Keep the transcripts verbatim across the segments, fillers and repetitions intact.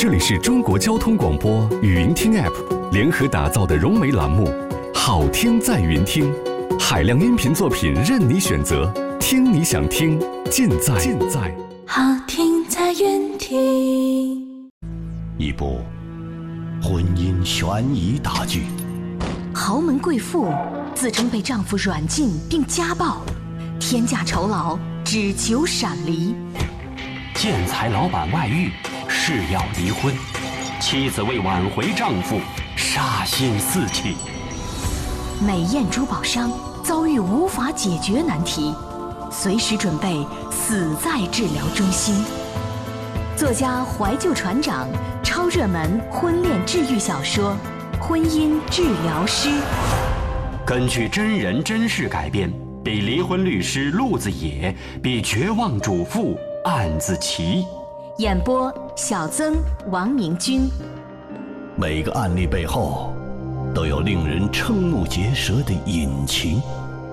这里是中国交通广播语音听 App 联合打造的融媒栏目，好听在云听，海量音频作品任你选择，听你想听，尽在尽在好听在云听。 一部婚姻悬疑大剧， 豪门贵妇自称被丈夫软禁并家暴，天价酬劳只求闪离。 建材老板外遇，誓要离婚，妻子为挽回丈夫，杀心四起。 美艳珠宝商遭遇无法解决难题，随时准备死在治疗中心。作家怀旧船长超热门婚恋治愈小说《婚姻治疗师》， 根据真人真事改编，比离婚律师陆子野，比绝望主妇案子奇。 演播小曾、王明君。 每个案例背后都有令人瞠目结舌的隐情。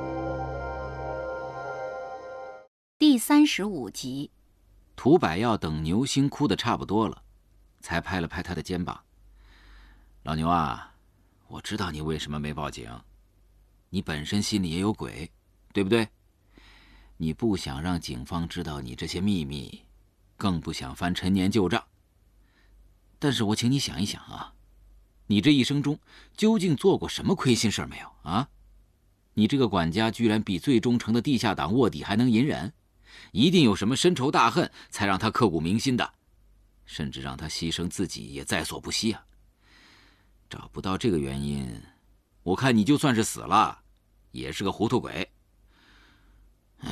第三十五集， 涂百耀等牛星哭得差不多了，才拍了拍他的肩膀：“老牛啊，我知道你为什么没报警，你本身心里也有鬼，对不对？你不想让警方知道你这些秘密，更不想翻陈年旧账。但是我请你想一想啊，你这一生中究竟做过什么亏心事没有啊？你这个管家居然比最忠诚的地下党卧底还能隐忍，一定有什么深仇大恨才让他刻骨铭心的，甚至让他牺牲自己也在所不惜啊！找不到这个原因，我看你就算是死了，也是个糊涂鬼。唉，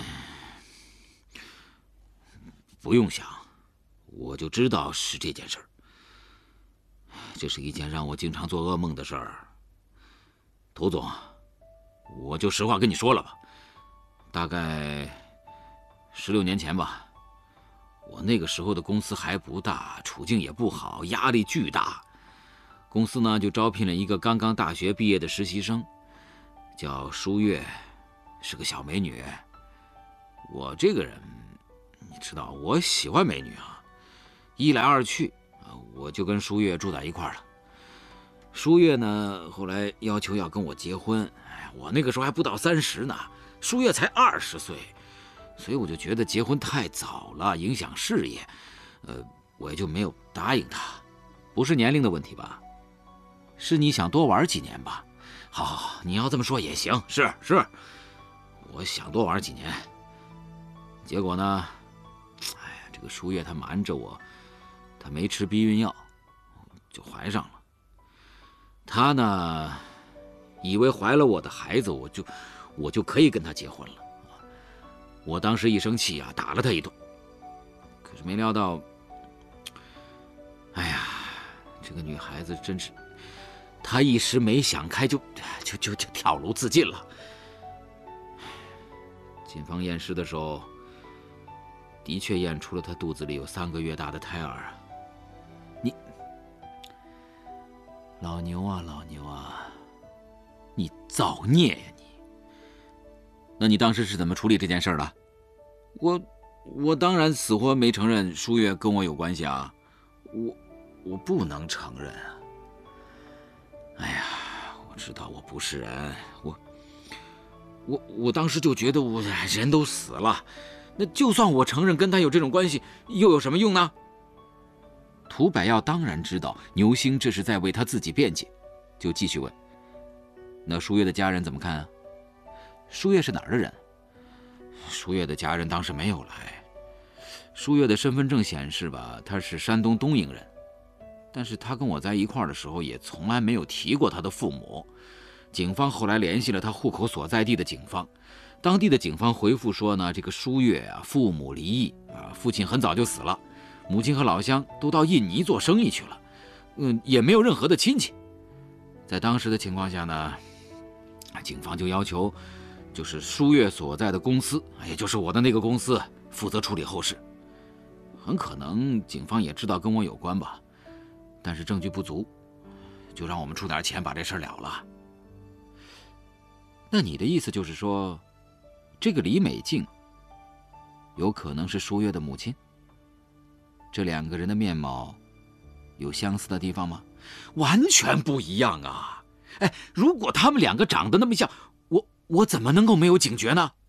不用想，我就知道是这件事儿。这是一件让我经常做噩梦的事儿。涂总，我就实话跟你说了吧，大概十六年前吧，我那个时候的公司还不大，处境也不好，压力巨大。公司呢就招聘了一个刚刚大学毕业的实习生，叫舒月，是个小美女。我这个人，你知道，我喜欢美女啊，一来二去，我就跟舒月住在一块儿了。舒月呢，后来要求要跟我结婚，我那个时候还不到三十呢，舒月才二十岁，所以我就觉得结婚太早了，影响事业，呃，我也就没有答应她。不是年龄的问题吧？是你想多玩几年吧？好好好，你要这么说也行，是是，我想多玩几年。结果呢，哎呀，这个舒月她瞒着我，她没吃避孕药，就怀上了。她呢，以为怀了我的孩子，我就我就可以跟她结婚了。我当时一生气啊，打了她一顿。可是没料到，哎呀，这个女孩子真是，她一时没想开就，就就就跳楼自尽了。警方验尸的时候，的确验出了她肚子里有三个月大的胎儿啊！你，老牛啊，老牛啊，你造孽呀你！那你当时是怎么处理这件事的？我，我当然死活没承认舒月跟我有关系啊！我，我不能承认啊！哎呀，我知道我不是人，我，我，我当时就觉得我人都死了。那就算我承认跟他有这种关系，又有什么用呢？涂百耀当然知道牛星这是在为他自己辩解，就继续问：那舒月的家人怎么看啊？舒月是哪儿的人？舒月的家人当时没有来。舒月的身份证显示吧，他是山东东营人，但是他跟我在一块儿的时候也从来没有提过他的父母。警方后来联系了他户口所在地的警方，当地的警方回复说呢，这个舒月啊，父母离异啊，父亲很早就死了，母亲和老乡都到印尼做生意去了，嗯，也没有任何的亲戚。在当时的情况下呢，警方就要求，就是舒月所在的公司，也就是我的那个公司，负责处理后事。很可能警方也知道跟我有关吧，但是证据不足，就让我们出点钱把这事了了。那你的意思就是说，这个李美静有可能是舒月的母亲？这两个人的面貌有相似的地方吗？完全不一样啊！哎，如果他们两个长得那么像，我我怎么能够没有警觉呢？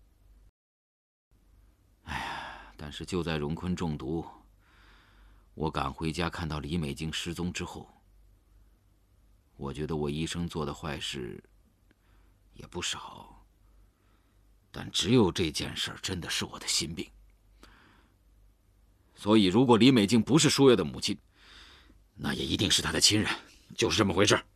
哎呀，但是就在荣坤中毒，我赶回家看到李美静失踪之后，我觉得我一生做的坏事也不少，但只有这件事真的是我的心病。所以，如果李美静不是舒月的母亲，那也一定是她的亲人，就是这么回事。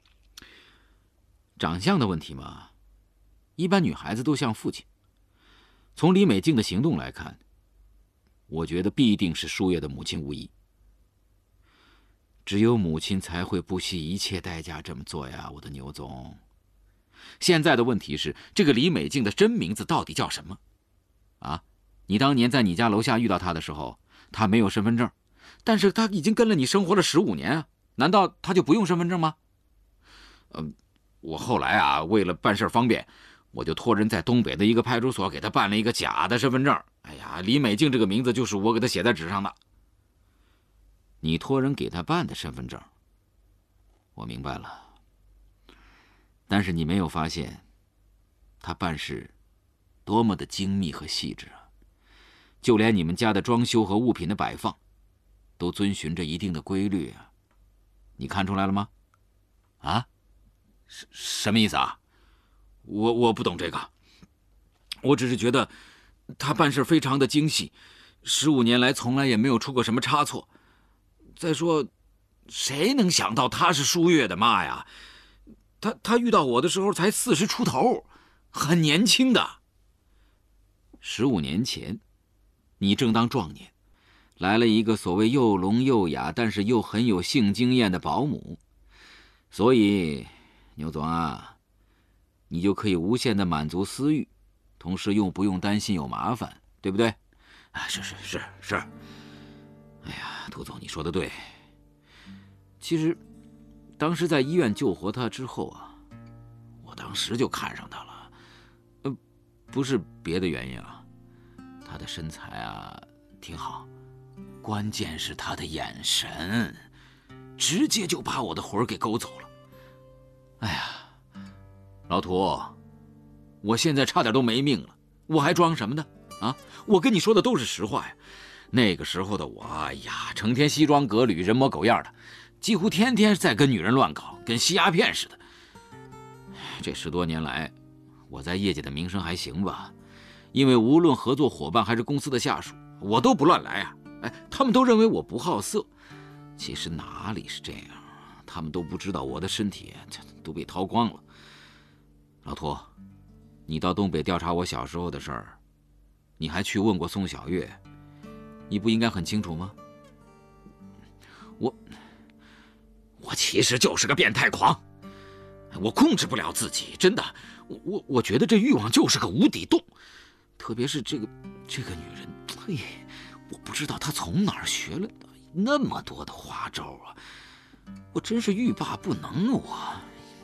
长相的问题嘛，一般女孩子都像父亲。从李美静的行动来看，我觉得必定是舒月的母亲无疑。只有母亲才会不惜一切代价这么做呀，我的牛总。现在的问题是，这个李美静的真名字到底叫什么？啊，你当年在你家楼下遇到她的时候，她没有身份证，但是她已经跟了你生活了十五年啊，难道她就不用身份证吗？嗯，我后来啊，为了办事方便，我就托人在东北的一个派出所给她办了一个假的身份证。哎呀，李美静这个名字就是我给她写在纸上的。你托人给她办的身份证，我明白了。但是你没有发现，她办事多么的精密和细致啊！就连你们家的装修和物品的摆放，都遵循着一定的规律啊！你看出来了吗？啊？什什么意思啊？我我不懂这个，我只是觉得他办事非常的精细，十五年来从来也没有出过什么差错。再说，谁能想到她是舒月的妈呀？她她遇到我的时候才四十出头，很年轻的。十五年前，你正当壮年，来了一个所谓又聋又哑，但是又很有性经验的保姆，所以，牛总啊，你就可以无限的满足私欲，同时又不用担心有麻烦，对不对？啊，是是是是。哎呀，涂总，你说的对。其实，当时在医院救活他之后啊，我当时就看上他了，呃，不是别的原因啊，他的身材啊挺好，关键是他的眼神，直接就把我的魂给勾走了。哎呀，老涂，我现在差点都没命了，我还装什么呢？啊，我跟你说的都是实话呀。那个时候的我，哎呀，成天西装革履、人模狗样的，几乎天天在跟女人乱搞，跟吸鸦片似的。这十多年来，我在业界的名声还行吧，因为无论合作伙伴还是公司的下属，我都不乱来啊。哎，他们都认为我不好色，其实哪里是这样？他们都不知道我的身体都被掏光了。老涂，你到东北调查我小时候的事儿，你还去问过宋小月，你不应该很清楚吗？我，我其实就是个变态狂，我控制不了自己，真的，我我我觉得这欲望就是个无底洞，特别是这个这个女人，嘿，我不知道她从哪儿学了那么多的花招啊，我真是欲罢不能啊！我，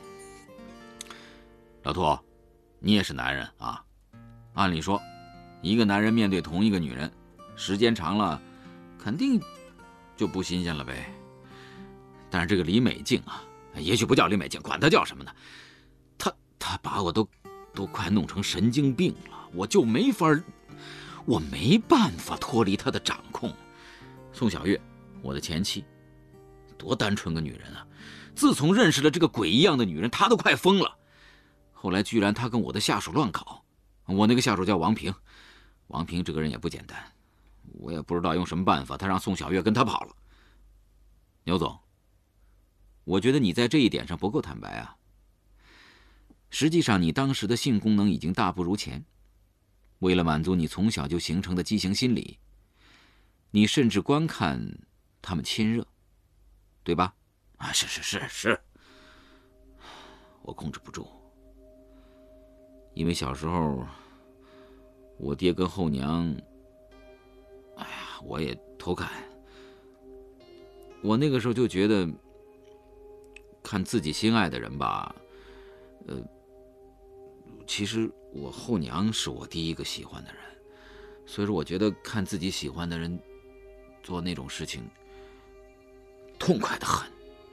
老涂，你也是男人啊，按理说，一个男人面对同一个女人，时间长了，肯定就不新鲜了呗。但是这个李美静啊，也许不叫李美静，管她叫什么呢？她她把我都都快弄成神经病了，我就没法，我没办法脱离她的掌控。宋小月，我的前妻，多单纯个女人啊！自从认识了这个鬼一样的女人，她都快疯了。后来居然她跟我的下属乱搞，我那个下属叫王平，王平这个人也不简单。我也不知道用什么办法，他让宋小月跟他跑了。牛总，我觉得你在这一点上不够坦白啊。实际上，你当时的性功能已经大不如前。为了满足你从小就形成的畸形心理，你甚至观看他们亲热，对吧？啊，是是是是，我控制不住，因为小时候，我爹跟后娘。哎呀，我也偷看。我那个时候就觉得，看自己心爱的人吧，呃，其实我后娘是我第一个喜欢的人，所以说我觉得看自己喜欢的人做那种事情， 痛快的很。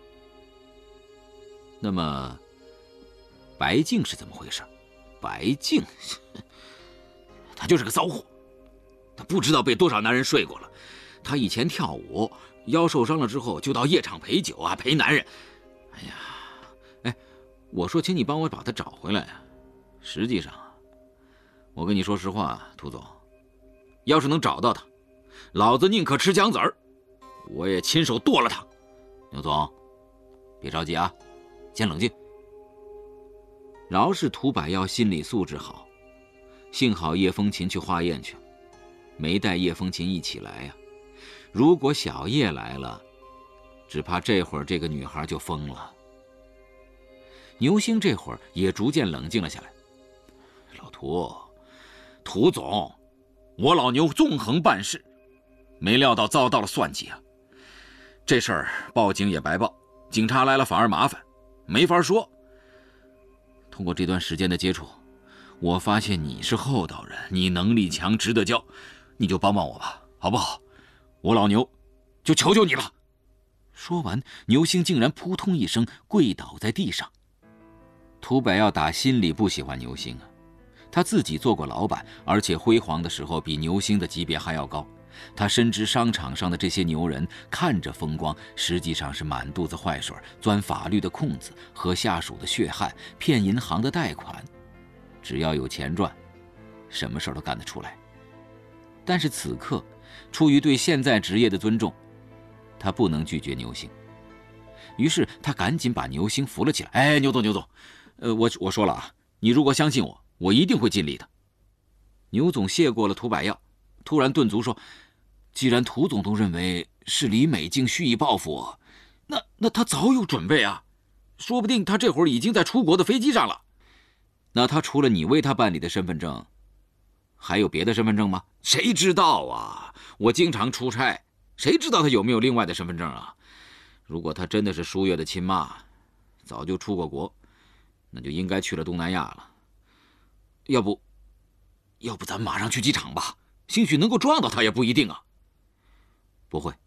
那么，白净是怎么回事？白净，他就是个骚货，他不知道被多少男人睡过了。他以前跳舞，腰受伤了之后就到夜场陪酒啊，陪男人。哎呀，哎，我说请你帮我把他找回来呀。实际上，我跟你说实话，涂总，要是能找到他，老子宁可吃姜子儿，我也亲手剁了他。牛总，别着急啊，先冷静。饶是涂百耀心理素质好，幸好叶风琴去化验去，没带叶风琴一起来呀。如果小叶来了，只怕这会儿这个女孩就疯了。牛星这会儿也逐渐冷静了下来。老涂，涂总，我老牛纵横办事，没料到遭到了算计啊！这事儿报警也白报，警察来了反而麻烦，没法说。通过这段时间的接触，我发现你是厚道人，你能力强，值得交，你就帮帮我吧，好不好？我老牛就求求你了。说完，牛星竟然扑通一声跪倒在地上。涂百耀打心里不喜欢牛星啊，他自己做过老板，而且辉煌的时候比牛星的级别还要高。他深知商场上的这些牛人看着风光，实际上是满肚子坏水，钻法律的空子，喝下属的血汗，骗银行的贷款。只要有钱赚，什么事都干得出来。但是此刻，出于对现在职业的尊重，他不能拒绝牛星。于是他赶紧把牛星扶了起来。哎，牛总，牛总，呃，我我说了啊，你如果相信我，我一定会尽力的。牛总谢过了涂百耀，突然顿足说：“既然涂总都认为是李美静蓄意报复我，那那他早有准备啊，说不定他这会儿已经在出国的飞机上了。那他除了你为他办理的身份证，还有别的身份证吗？谁知道啊？我经常出差，谁知道他有没有另外的身份证啊？如果他真的是舒月的亲妈，早就出过国，那就应该去了东南亚了。要不，要不咱马上去机场吧？兴许能够撞到他也不一定啊。不会，